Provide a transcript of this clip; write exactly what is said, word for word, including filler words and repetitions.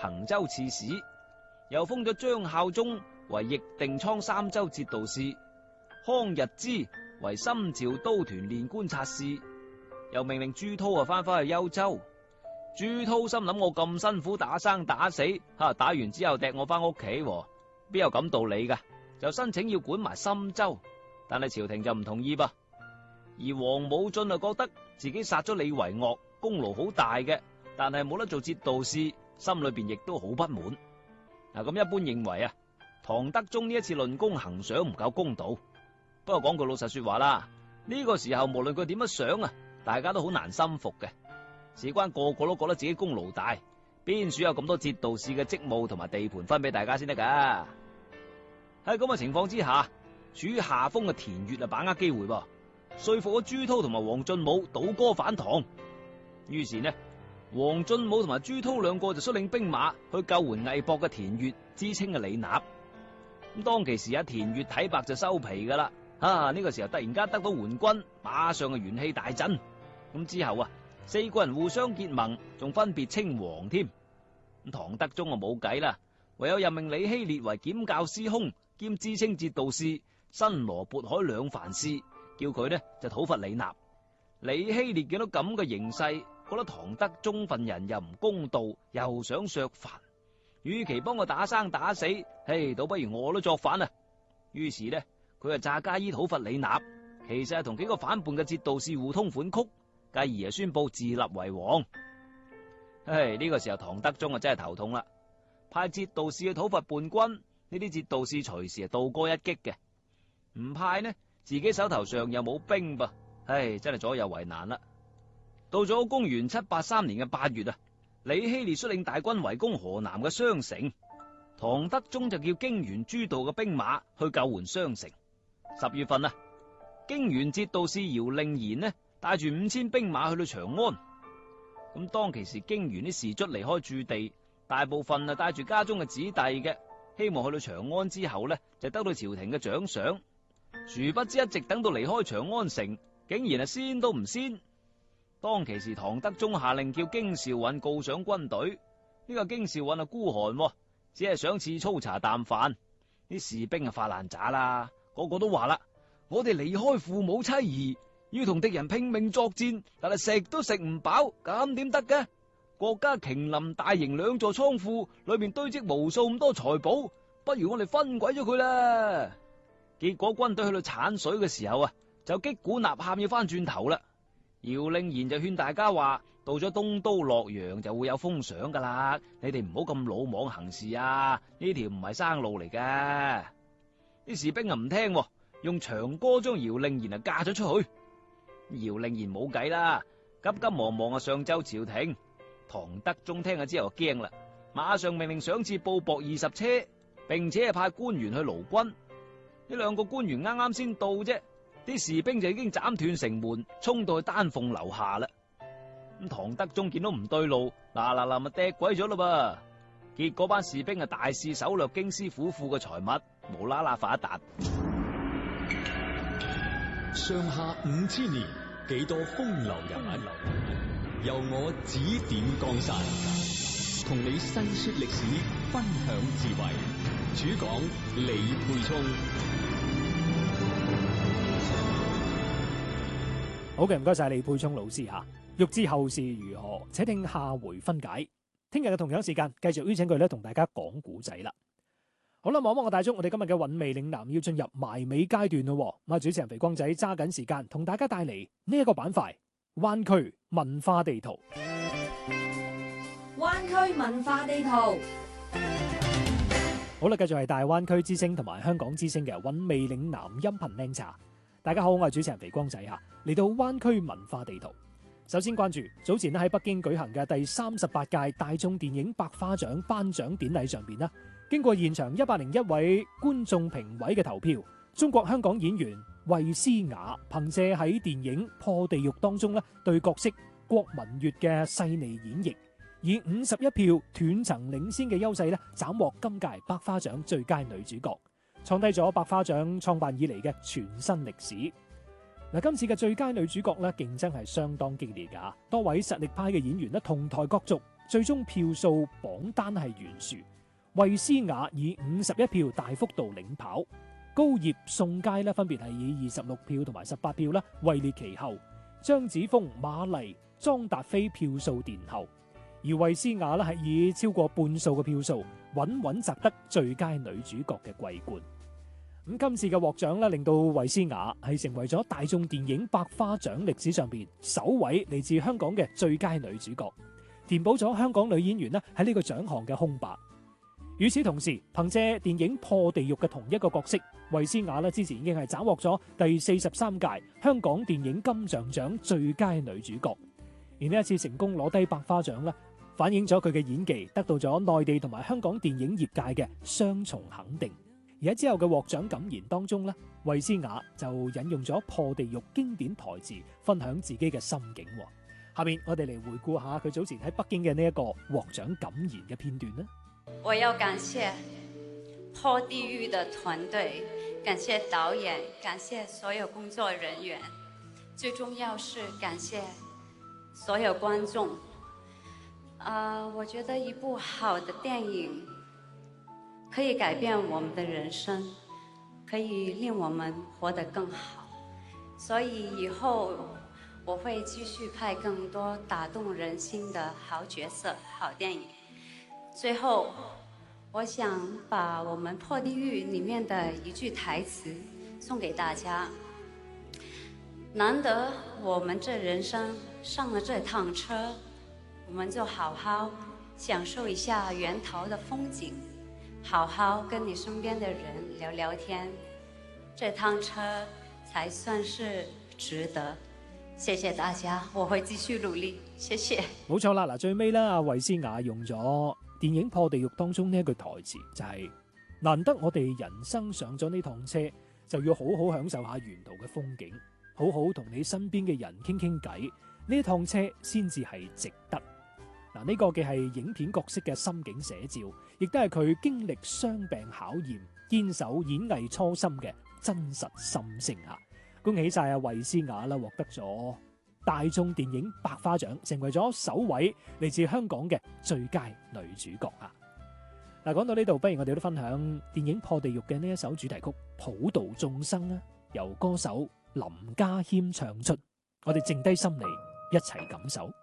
衡州刺史，又封咗張孝忠為翼定倉三州節度使，康日之為深趙都團練觀察使，又命令朱濤啊翻返去幽州。朱濤心諗，我咁辛苦打生打死，吓打完之後掟我翻屋企，邊有咁道理噶？就申請要管埋深州，但係朝廷就唔同意噃。而王武進啊覺得自己殺咗李維岳，功勞好大嘅，但係冇得做節度使，心裏邊亦都好不滿。嗱，咁一般認為啊，唐德宗呢一次論功行賞唔夠公道。不過講句老實說話啦，呢個時候無論佢點樣想啊，大家都好難心服嘅。事關個個都覺得自己功勞大，邊處有咁多節度使嘅職務同埋地盤分俾大家先得噶？喺咁嘅情況之下，處於下風嘅田悦啊，把握機會噃，說服咗朱濤同埋王進武倒戈反唐。於是呢，王進武同埋朱濤兩個就率領兵馬去救援魏博嘅田悦，知青嘅李納。咁當其時啊，田悦睇白就收皮噶啦。啊，呢個時候突然間得到援軍，馬上嘅元氣大振。咁之後啊，四個人互相結盟，仲分別稱王添。咁唐德宗啊冇計啦，唯有任命李希烈為檢校司空兼知青節度使，新羅渤海兩藩事，叫佢呢就討伐李納。李希烈見到咁嘅形勢，覺得唐德宗份人又唔公道，又想削藩，與其幫我打生打死，嘿，倒不如我都作反啊！於是呢，佢就詐假意討伐李納，其實係同幾個反叛嘅節度使互通款曲。繼而啊宣布自立為王。唉，呢、這個時候唐德宗啊真係頭痛啦，派節度使去討伐叛軍，呢啲節度使隨時係倒戈一擊嘅；唔派呢，自己手頭上又冇兵噃，唉，真係左右為難啦。到咗公元七八三年嘅八月啊，李希烈率領大軍圍攻河南嘅商城，唐德宗就叫京原諸道嘅兵馬去救援商城。十月份啊，京原節度使姚令賢呢，帶住五千兵馬去到長安。咁當其時京原啲士卒離開駐地，大部分啊帶住家中嘅子弟嘅，希望去到長安之後呢，就得到朝廷嘅獎賞。殊不知一直等到離開長安城，竟然係先都唔先。當其時唐德宗下令叫京兆尹告上軍隊，呢、這個京兆尹啊孤寒，只係想賜粗茶淡飯。啲士兵啊發爛渣啦，個個都話啦，我哋離開父母妻兒，要同敵人拼命作戰，但係食都食唔飽，咁點得嘅？國家瓊林大營兩座倉庫，裏面堆積無數咁多財寶，不如我哋分鬼咗佢啦！結果軍隊去到產水嘅時候啊，就擊鼓吶喊要翻轉頭啦。姚令賢就勸大家話：到咗東都洛陽就會有封賞噶啦，你哋唔好咁魯莽行事啊！呢條唔係生路嚟嘅。啲士兵啊唔聽，用長歌將姚令賢啊嫁咗出去。姚令賢冇計啦，急急忙忙啊上奏朝廷。唐德宗聽咗之後驚啦，馬上命令賞賜布帛二十車，並且係派官員去勞軍。呢兩個官員啱啱先到啫，啲士兵就已經斬斷城門，衝到去丹鳳樓下啦。咁唐德宗見到唔對路，嗱嗱嗱咪趯鬼咗啦噃。結果班士兵啊大肆搜掠京師府庫嘅財物，無啦啦發一達。 上下五千年，幾多風流人物，由我指點江山，同你細說歷史，分享智慧。主講李沛聰。 好嘅，唔該晒李沛聰老師吓。欲知後事如何，且聽下回分解。聽日嘅同樣時間，繼續邀請佢咧同大家講古仔啦。好啦，望望個大鐘，我哋今日嘅韻味嶺南要進入埋尾階段咯。咁啊，主持人肥光仔揸緊時間，同大家帶嚟呢一個板塊——灣區文化地圖。 灣區文化地圖。 好啦，繼續係大灣區之聲同埋香港之聲嘅韻味嶺南音頻靚茶。大家好，我係主持人肥光仔吓，嚟到灣區文化地圖。首先關注早前咧喺北京舉行嘅第三十八屆大眾電影百花獎頒獎典禮上邊啦。經過現場一百零一位觀眾評委嘅投票，中國香港演員衛詩雅憑借喺電影《破地獄》當中咧對角色郭文悅嘅細膩演繹，以五十一票斷層領先嘅優勢咧，斬獲今屆百花獎最佳女主角，創低咗百花獎創辦以嚟嘅全新歷史。嗱，今次嘅最佳女主角咧競爭係相當激烈噶，多位實力派嘅演員咧同台角逐， 最終票數榜單係懸殊，衛詩雅以五十一票大幅度領跑，高葉宋佳咧分別係以二十六票同埋十八票啦位列其後，張子楓、馬麗、莊達菲票數殿後，而衛詩雅咧係以超過半數嘅票數穩穩摘得最佳女主角嘅桂冠。咁今次嘅獲獎咧，令到衛詩雅係成為咗大眾電影百花獎歷史上邊首位嚟自香港嘅最佳女主角，填補咗香港女演員咧喺呢個獎項嘅空白。與此同時，憑借電影《破地獄》嘅同一個角色，衛詩雅咧之前已經係斬獲咗第四十三屆香港電影金像獎最佳女主角，而呢一次成功攞低百花獎咧，反映咗佢嘅演技得到咗內地同埋香港電影業界嘅雙重肯定。而喺之後嘅獲獎感言當中咧，衛詩雅就引用咗《破地獄》經典台詞，分享自己嘅心境。下面我哋嚟回顧下佢早前喺北京嘅呢一個獲獎感言嘅片段啦。 我要感謝破地獄的團隊，感謝導演，感謝所有工作人員，最重要是感謝所有觀眾。啊、呃，我覺得一部好的電影可以改變我們的人生，可以令我們活得更好。所以以後我會繼續拍更多打動人心的好角色、好電影。最後，我想把我們《破地獄》裡面的一句台詞送給大家。難得我們這人生上了這趟車，我們就好好享受一下沿途的風景，好好跟你身邊的人聊聊天，這趟車才算是值得。謝謝大家，我會繼續努力。謝謝。冇錯啦，嗱，最尾咧，阿衛詩雅用咗電影《破地獄》當中呢一句台詞，就係、是、難得我哋人生上咗呢趟車，就要好好享受下沿途嘅風景，好好同你身邊嘅人傾傾偈，呢趟車先至係值得。嗱，呢個嘅係影片角色嘅心境寫照，亦都係佢經歷傷病考驗、堅守演藝初心嘅真實心聲啊！恭喜晒阿衛詩雅啦，獲得咗大眾電影百花獎，成為咗首位嚟自香港嘅最佳女主角啊！嗱，講到呢度，不如我哋都分享電影《破地獄》嘅呢一首主題曲《普度眾生》啊，由歌手林家謙唱出，我哋靜低心嚟一齊感受。